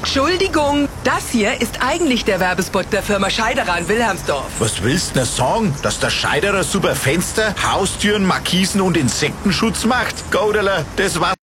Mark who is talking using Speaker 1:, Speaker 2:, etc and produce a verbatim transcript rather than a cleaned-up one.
Speaker 1: Entschuldigung, das hier ist eigentlich der Werbespot der Firma Scheiderer in Wilhelmsdorf.
Speaker 2: Was willst du denn sagen? Dass der Scheiderer super Fenster, Haustüren, Markisen und Insektenschutz macht? Goderler, das war